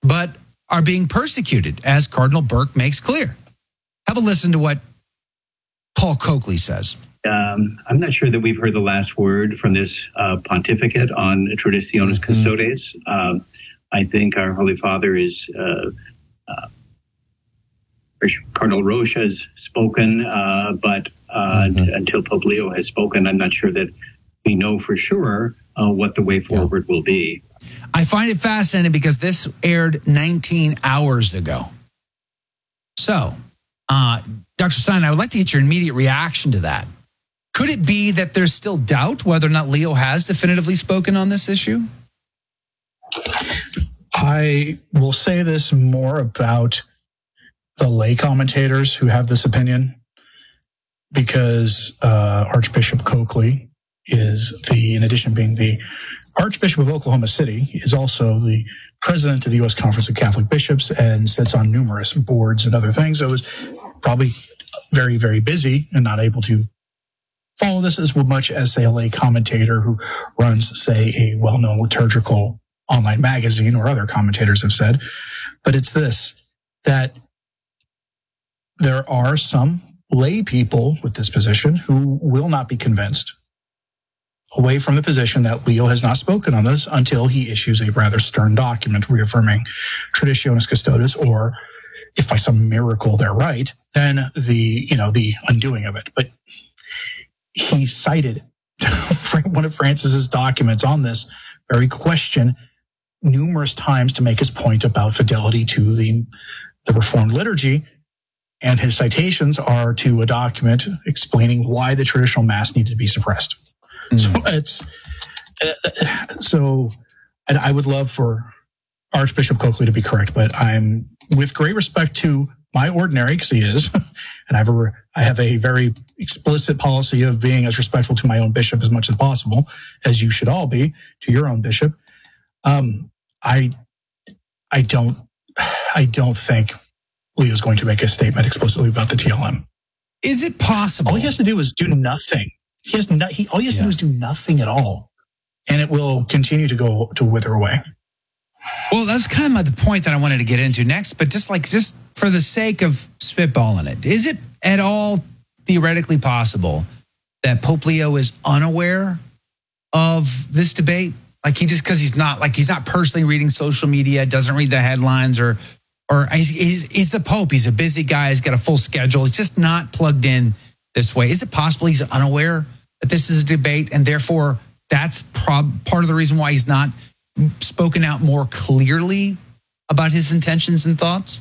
but are being persecuted, as Cardinal Burke makes clear. Have a listen to what Paul Coakley says. I'm not sure that we've heard the last word from this pontificate on Traditionis Custodes. I think our Holy Father is Cardinal Roche has spoken, but until Pope Leo has spoken, I'm not sure that we know for sure what the way forward will be. I find it fascinating because this aired 19 hours ago. So, Dr. Stein, I would like to get your immediate reaction to that. Could it be that there's still doubt whether or not Leo has definitively spoken on this issue? I will say this more about the lay commentators who have this opinion, because Archbishop Coakley is in addition to being the Archbishop of Oklahoma City, is also the president of the U.S. Conference of Catholic Bishops and sits on numerous boards and other things. So was probably very, very busy and not able to follow this as much as, say, a lay commentator who runs, say, a well-known liturgical online magazine, or other commentators have said. But it's this, that there are some lay people with this position who will not be convinced away from the position that Leo has not spoken on this until he issues a rather stern document reaffirming Traditionis Custodes, or if by some miracle they're right, then the undoing of it. But he cited one of Francis's documents on this very question numerous times to make his point about fidelity to the Reformed liturgy. And his citations are to a document explaining why the traditional Mass needed to be suppressed. And I would love for Archbishop Coakley to be correct, but I'm, with great respect to my ordinary, because he is, and I have a very explicit policy of being as respectful to my own bishop as much as possible, as you should all be to your own bishop. I don't think Leo's going to make a statement explicitly about the TLM. Is it possible? All he has to do is do nothing. All he has to do is do nothing at all, and it will continue to wither away. Well, that's kind of the point that I wanted to get into next, but just for the sake of spitballing it, is it at all theoretically possible that Pope Leo is unaware of this debate? Like because he's not personally reading social media, doesn't read the headlines, or he's the Pope. He's a busy guy. He's got a full schedule. He's just not plugged in this way. Is it possible he's unaware that this is a debate, and therefore that's part of the reason why he's not spoken out more clearly about his intentions and thoughts?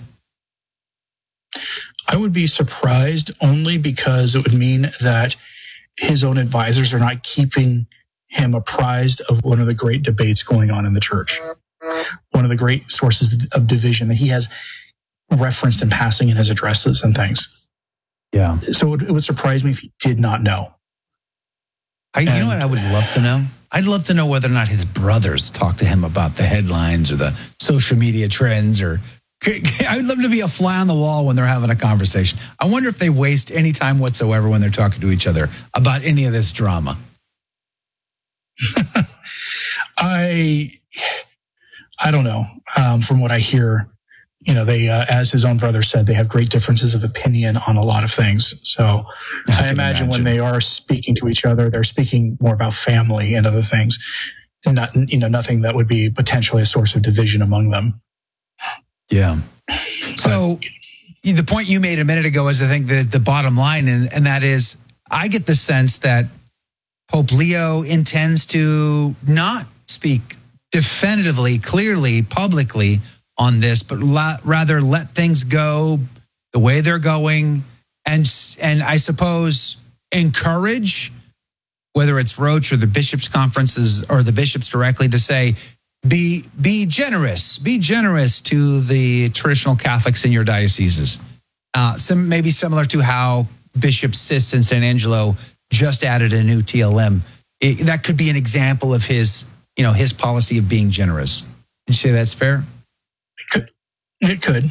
I would be surprised, only because it would mean that his own advisors are not keeping him apprised of one of the great debates going on in the church, one of the great sources of division that he has referenced in passing in his addresses and things. Yeah. So it would surprise me if he did not know. You know what I would love to know? I'd love to know whether or not his brothers talk to him about the headlines or the social media trends, or I would love to be a fly on the wall when they're having a conversation. I wonder if they waste any time whatsoever when they're talking to each other about any of this drama. I don't know. From what I hear, they, as his own brother said, they have great differences of opinion on a lot of things. So I imagine when they are speaking to each other, they're speaking more about family and other things, and not, nothing that would be potentially a source of division among them. Yeah. So the point you made a minute ago is, I think, the bottom line, and that is, I get the sense that Pope Leo intends to not speak definitively, clearly, publicly on this, but rather let things go the way they're going, and I suppose encourage, whether it's Roche or the bishops' conferences or the bishops directly, to say, be generous to the traditional Catholics in your dioceses. Maybe similar to how Bishop Sis in San Angelo just added a new TLM. That could be an example of his policy of being generous. Would you say that's fair? It could.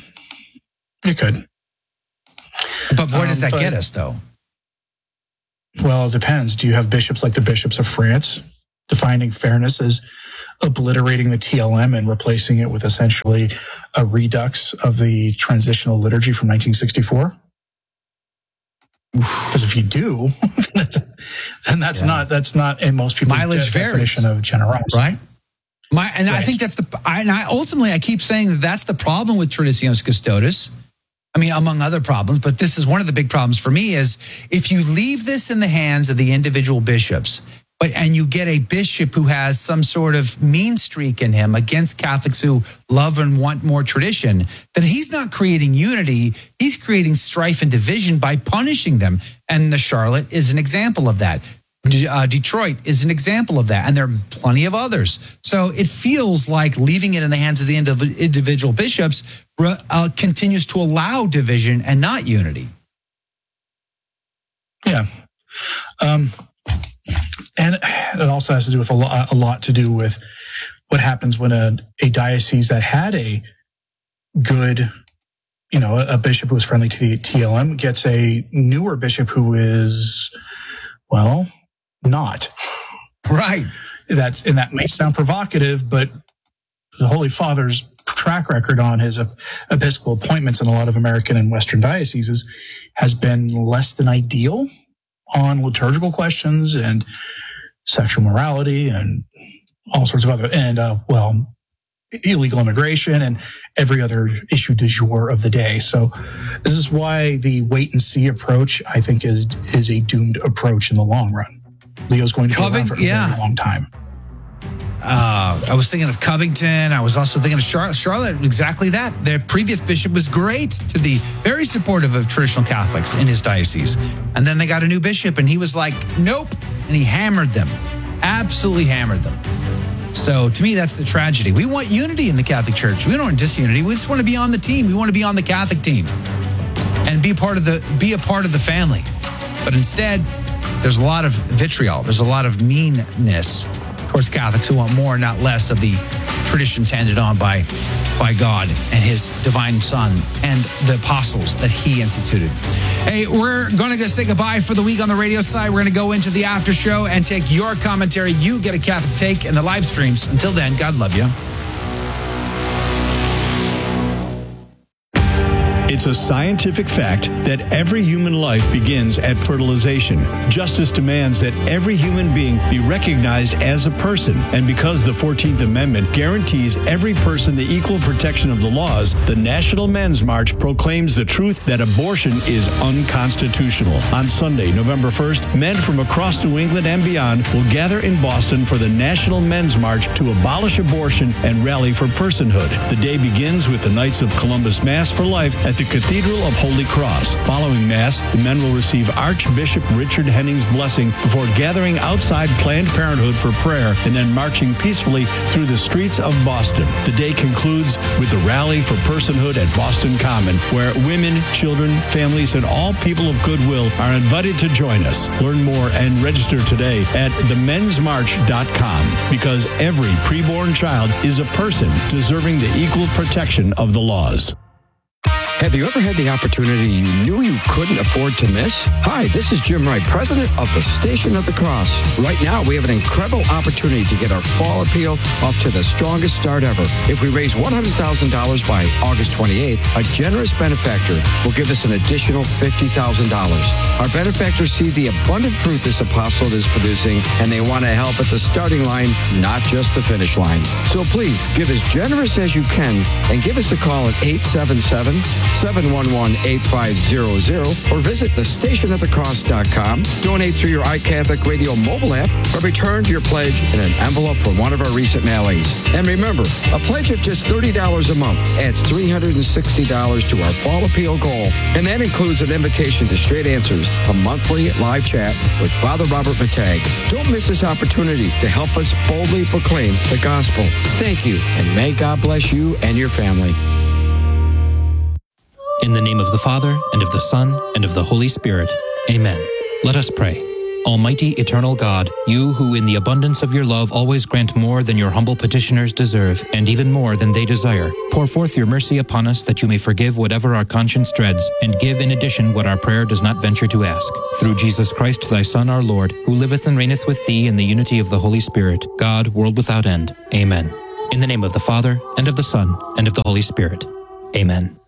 But where does that get us, though? Well, it depends. Do you have bishops like the bishops of France defining fairness as obliterating the TLM and replacing it with essentially a redux of the transitional liturgy from 1964? Because if you do, then that's not in most people's definition of generosity, right? I think that's I keep saying that's the problem with Traditionis Custodes. I mean, among other problems, but this is one of the big problems for me is if you leave this in the hands of the individual bishops, and you get a bishop who has some sort of mean streak in him against Catholics who love and want more tradition, then he's not creating unity. He's creating strife and division by punishing them. And the Charlotte is an example of that. Detroit is an example of that. And there are plenty of others. So it feels like leaving it in the hands of the individual bishops continues to allow division and not unity. Yeah. And it also has to do with a lot to do with what happens when a diocese that had a good, a bishop who was friendly to the TLM gets a newer bishop who is, well, not. Right. That may sound provocative, but the Holy Father's track record on his episcopal appointments in a lot of American and Western dioceses has been less than ideal on liturgical questions and sexual morality and all sorts of other, and illegal immigration and every other issue du jour of the day. So this is why the wait and see approach, I think, is a doomed approach in the long run. Leo's going to be around for a very long time. I was thinking of Covington. I was also thinking of Charlotte. Charlotte, exactly that. Their previous bishop was great to the very supportive of traditional Catholics in his diocese. And then they got a new bishop and he was like, nope. And he hammered them, absolutely hammered them. So to me, that's the tragedy. We want unity in the Catholic Church. We don't want disunity. We just want to be on the team. We want to be on the Catholic team and be a part of the family. But instead, there's a lot of vitriol. There's a lot of meanness towards Catholics who want more, not less, of the traditions handed on by God and his divine Son and the apostles that he instituted. Hey, we're going to say goodbye for the week on the radio side. We're going to go into the after show and take your commentary. You get a Catholic take in the live streams. Until then, God love you. It's a scientific fact that every human life begins at fertilization. Justice demands that every human being be recognized as a person. And because the 14th Amendment guarantees every person the equal protection of the laws, the National Men's March proclaims the truth that abortion is unconstitutional. On Sunday, November 1st, men from across New England and beyond will gather in Boston for the National Men's March to abolish abortion and rally for personhood. The day begins with the Knights of Columbus Mass for Life at the Cathedral of Holy Cross. Following Mass, the men will receive Archbishop Richard Henning's blessing before gathering outside Planned Parenthood for prayer and then marching peacefully through the streets of Boston. The day concludes with the Rally for Personhood at Boston Common, where women, children, families, and all people of goodwill are invited to join us. Learn more and register today at themensmarch.com, because every preborn child is a person deserving the equal protection of the laws. Have you ever had the opportunity you knew you couldn't afford to miss? Hi, this is Jim Wright, president of the Station of the Cross. Right now, we have an incredible opportunity to get our fall appeal off to the strongest start ever. If we raise $100,000 by August 28th, a generous benefactor will give us an additional $50,000. Our benefactors see the abundant fruit this apostolate is producing, and they want to help at the starting line, not just the finish line. So please, give as generous as you can and give us a call at 877-711-8500 or visit thestationofthecross.com. Donate through your iCatholic Radio mobile app or return your pledge in an envelope from one of our recent mailings. And remember, a pledge of just $30 a month adds $360 to our fall appeal goal. And that includes an invitation to Straight Answers, a monthly live chat with Father Robert Matag. Don't miss this opportunity to help us boldly proclaim the gospel. Thank you, and may God bless you and your family. In the name of the Father, and of the Son, and of the Holy Spirit. Amen. Let us pray. Almighty, eternal God, you who in the abundance of your love always grant more than your humble petitioners deserve, and even more than they desire, pour forth your mercy upon us that you may forgive whatever our conscience dreads, and give in addition what our prayer does not venture to ask. Through Jesus Christ, thy Son, our Lord, who liveth and reigneth with thee in the unity of the Holy Spirit, God, world without end. Amen. In the name of the Father, and of the Son, and of the Holy Spirit. Amen.